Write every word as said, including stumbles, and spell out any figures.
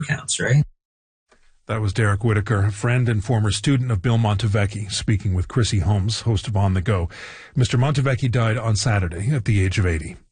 counts, right? That was Derek Whitaker, a friend and former student of Bill Montevecchi, speaking with Chrissy Holmes, host of On the Go. Mister Montevecchi died on Saturday at the age of eighty.